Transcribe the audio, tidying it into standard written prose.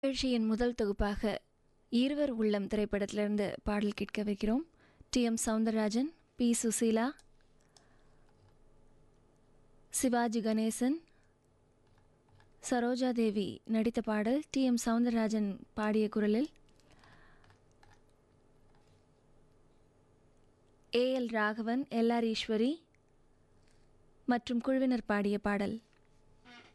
நிகழ்ச்சியின் முதல் தொகுப்பாக இருவர் உள்ளம் திரைப்படத்திலிருந்து பாடல் கேட்க வைக்கிறோம். டி.எம். சௌந்தரராஜன், பி. சுசீலா, சிவாஜி கணேசன், சரோஜா தேவி நடித்த பாடல். டி.எம். சௌந்தரராஜன் பாடிய குரலில் ஏ.எல். ராகவன், எல்.ஆர். ஈஸ்வரி மற்றும் குழுவினர் பாடிய பாடல்.